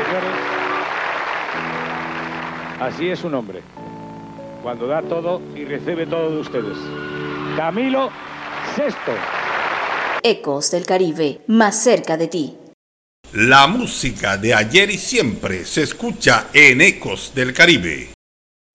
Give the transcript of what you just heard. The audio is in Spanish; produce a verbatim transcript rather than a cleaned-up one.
señores. Así es un hombre, cuando da todo y recibe todo de ustedes. Camilo Sesto. Ecos del Caribe, más cerca de ti. La música de ayer y siempre se escucha en Ecos del Caribe.